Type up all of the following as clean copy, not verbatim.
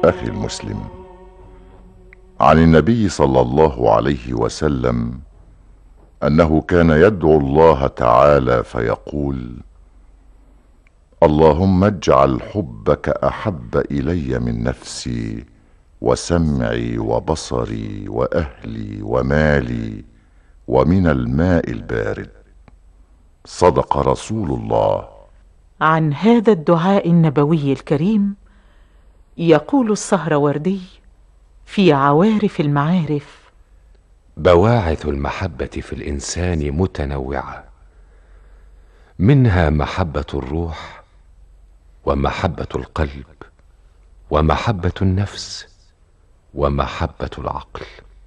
أخي المسلم، عن النبي صلى الله عليه وسلم أنه كان يدعو الله تعالى فيقول: اللهم اجعل حبك أحب إلي من نفسي وسمعي وبصري وأهلي ومالي ومن الماء البارد. صدق رسول الله. عن هذا الدعاء النبوي الكريم يقول السهروردي في عوارف المعارف: بواعث المحبة في الإنسان متنوعة، منها محبة الروح، ومحبة القلب، ومحبة النفس، ومحبة العقل.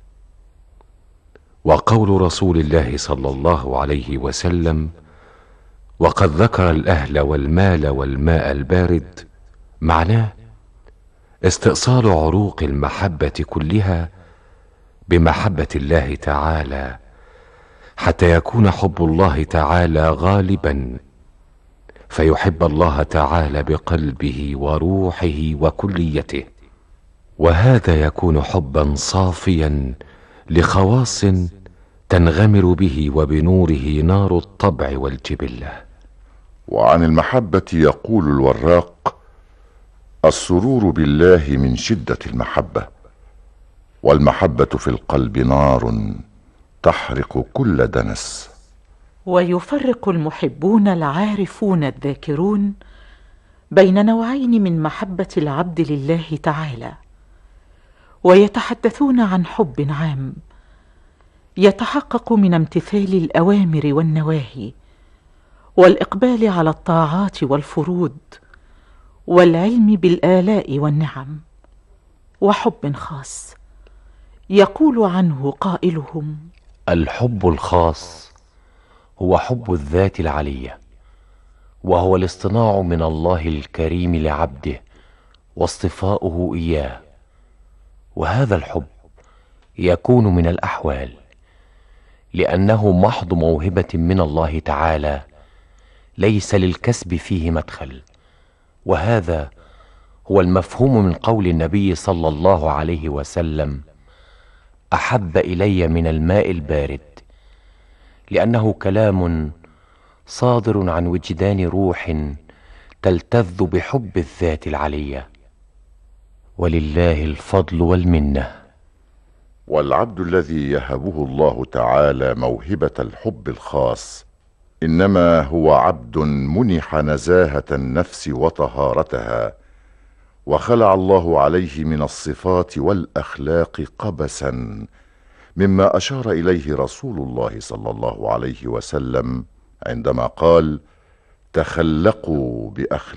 وقول رسول الله صلى الله عليه وسلم: وقد ذكر الأهل والمال والماء البارد، معناه استئصال عروق المحبة كلها بمحبة الله تعالى، حتى يكون حب الله تعالى غالبا، فيحب الله تعالى بقلبه وروحه وكليته، وهذا يكون حبا صافيا لخواص تنغمر به وبنوره نار الطبع والجبلة. وعن المحبة يقول الوراق: السرور بالله من شدة المحبة، والمحبة في القلب نار تحرق كل دنس. ويفرق المحبون العارفون الذاكرون بين نوعين من محبة العبد لله تعالى، ويتحدثون عن حب عام يتحقق من امتثال الأوامر والنواهي، والإقبال على الطاعات والفروض، والعلم بالآلاء والنعم، وحب خاص يقول عنه قائلهم: الحب الخاص هو حب الذات العلية، وهو الاصطناع من الله الكريم لعبده واصطفاؤه إياه. وهذا الحب يكون من الأحوال، لأنه محض موهبة من الله تعالى، ليس للكسب فيه مدخل. وهذا هو المفهوم من قول النبي صلى الله عليه وسلم: أحب إلي من الماء البارد، لأنه كلام صادر عن وجدان روح تلتذ بحب الذات العلية، ولله الفضل والمنة. والعبد الذي يهبه الله تعالى موهبة الحب الخاص إنما هو عبد منح نزاهة النفس وطهارتها، وخلع الله عليه من الصفات والأخلاق قبسا، مما أشار إليه رسول الله صلى الله عليه وسلم عندما قال: تخلقوا بأخلاق